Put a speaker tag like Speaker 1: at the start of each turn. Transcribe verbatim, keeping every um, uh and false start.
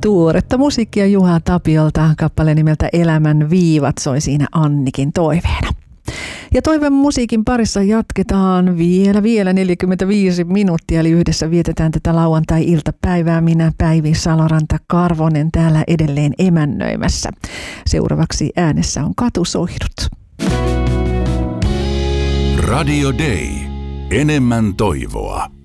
Speaker 1: Tuoretta musiikkia Juha Tapiolta, kappale nimeltä Elämän viivat soi siinä Annikin toiveena. Ja toivon musiikin parissa jatketaan vielä, vielä neljäkymmentäviisi minuuttia, eli yhdessä vietetään tätä lauantai-iltapäivää. Minä Päivi Saloranta-Karvonen täällä edelleen emännöimässä. Seuraavaksi äänessä on Katusoihdut.
Speaker 2: Radio Day. Enemmän toivoa.